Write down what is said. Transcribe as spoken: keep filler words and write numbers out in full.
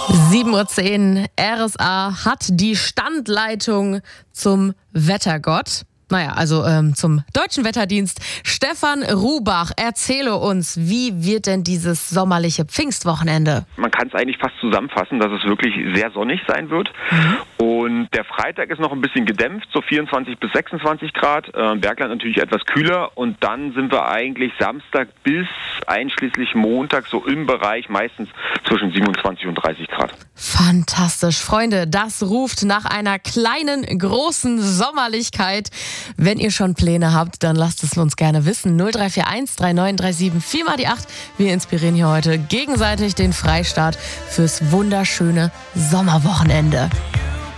sieben Uhr zehn, R S A hat die Standleitung zum Wettergott. Naja, also ähm, zum Deutschen Wetterdienst. Stefan Rubach, erzähle uns, wie wird denn dieses sommerliche Pfingstwochenende? Man kann es eigentlich fast zusammenfassen, dass es wirklich sehr sonnig sein wird. Mhm. Und der Freitag ist noch ein bisschen gedämpft, so vierundzwanzig bis sechsundzwanzig Grad. Äh, Bergland natürlich etwas kühler. Und dann sind wir eigentlich Samstag bis einschließlich Montag so im Bereich meistens zwischen siebenundzwanzig und dreißig Grad. Fantastisch. Freunde, das ruft nach einer kleinen, großen Sommerlichkeit. Wenn ihr schon Pläne habt, dann lasst es uns gerne wissen. null drei vier eins drei neun drei sieben vier mal die acht. Wir inspirieren hier heute gegenseitig den Freistaat fürs wunderschöne Sommerwochenende.